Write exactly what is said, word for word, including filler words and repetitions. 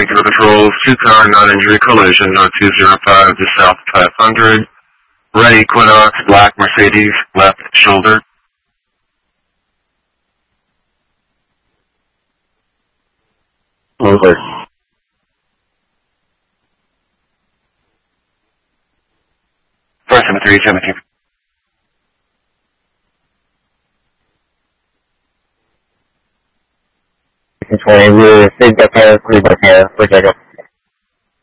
Vehicle Patrol, two-car non-injury collision on two zero five to South five hundred. Red Equinox, black Mercedes, left shoulder. Over. four seven three, seventeen. Controlling, we're big car, three by car, for Jacob.